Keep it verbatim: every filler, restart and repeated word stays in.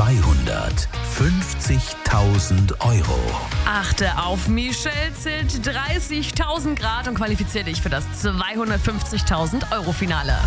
zweihundertfünfzigtausend Euro. Achte auf Michelle zählt dreißigtausend Grad und qualifiziere dich für das zweihundertfünfzigtausend Euro Finale.